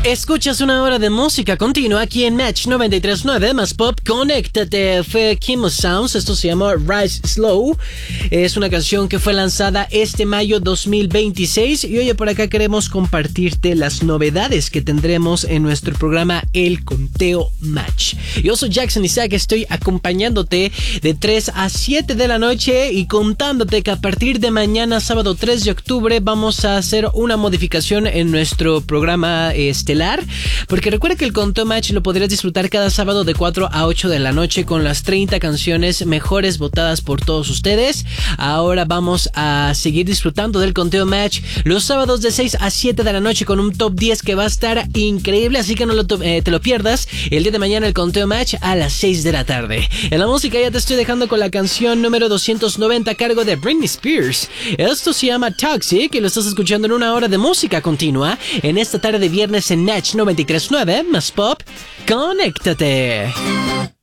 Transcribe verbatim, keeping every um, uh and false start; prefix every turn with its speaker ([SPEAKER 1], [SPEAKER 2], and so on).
[SPEAKER 1] Escuchas una hora de música continua aquí en Match noventa y tres punto nueve más Pop. Conéctate. Fue Kim Sounds. Esto se llama Rise Slow. Es una canción que fue lanzada este mayo dos mil veintiséis. Y oye, por acá queremos compartirte las novedades que tendremos en nuestro programa El Conteo Match. Yo soy Jackson Isaac. Estoy acompañándote de tres a siete de la noche y contándote que a partir de mañana, sábado tres de octubre, vamos a hacer una modificación en nuestro programa este porque recuerda que el Conteo Match lo podrás disfrutar cada sábado de cuatro a ocho de la noche con las treinta canciones mejores votadas por todos ustedes. Ahora vamos a seguir disfrutando del Conteo Match los sábados de seis a siete de la noche con un top diez que va a estar increíble, así que no lo eh, te lo pierdas. El día de mañana el Conteo Match a las seis de la tarde. En la música ya te estoy dejando con la canción número doscientos noventa a cargo de Britney Spears. Esto se llama Toxic y lo estás escuchando en una hora de música continua en esta tarde de viernes en Match noventa y tres punto nueve más Pop. Conéctate.